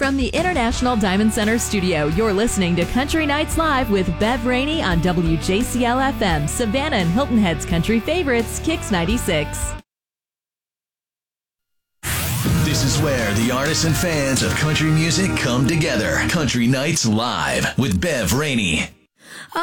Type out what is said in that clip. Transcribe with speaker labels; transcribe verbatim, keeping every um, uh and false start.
Speaker 1: From the International Diamond Center studio, you're listening to Country Nights Live with Bev Rainey on W J C L F M, Savannah and Hilton Head's country favorites, Kix ninety-six.
Speaker 2: This is where the artists and fans of country music come together. Country Nights Live with Bev Rainey.